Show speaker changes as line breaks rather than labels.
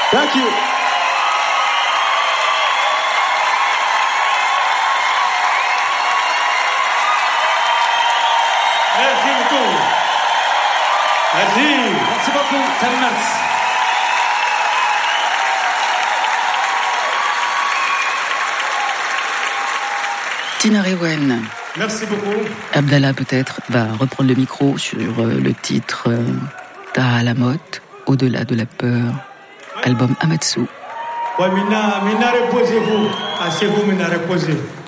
Thank you.
Merci beaucoup. Merci.
Merci beaucoup. Talmats.
Tina Rewen.
Merci beaucoup.
Abdallah peut-être va reprendre le micro sur le titre Taha Alamot, Au-delà de la peur, album Amatsu.
Ouais, Mina, reposez-vous. Asseyez-vous, Mina, reposez.